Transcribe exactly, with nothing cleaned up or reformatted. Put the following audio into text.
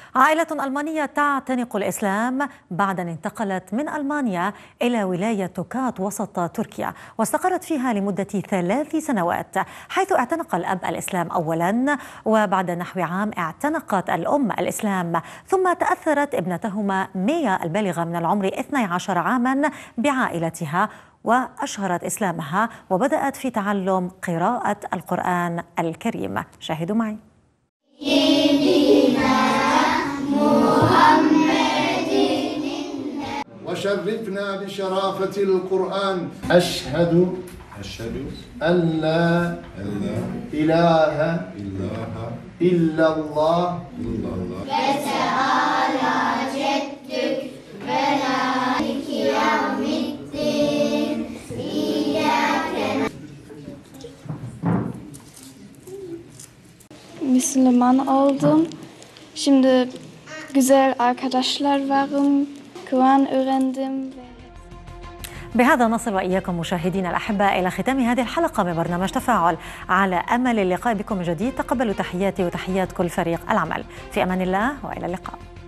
عائلة ألمانية تعتنق الإسلام بعد أن انتقلت من ألمانيا إلى ولاية توكات وسط تركيا، واستقرت فيها لمدة ثلاث سنوات، حيث اعتنق الأب الإسلام أولا، وبعد نحو عام اعتنقت الأم الإسلام، ثم تأثرت ابنتهما ميا البالغة من العمر اثني عشر عاما بعائلتها، وأشهرت إسلامها وبدأت في تعلم قراءة القرآن الكريم. شاهدوا معي. وشرفنا بشرافة القرآن. أشهد أشهد أن لا أن لا إله إله إلا الله إلا الله وتعالى جدك ملك يوم الدين إياك. Müslüman oldum. Şimdi güzel arkadaşlar varım. Kur'an öğrendim. بهذا نصل وإياكم مشاهدينا الأحباء إلى ختام هذه الحلقة من برنامج تفاعل. على أمل اللقاء بكم من جديد، تقبلوا تحياتي وتحيات كل فريق العمل. في أمان الله وإلى اللقاء.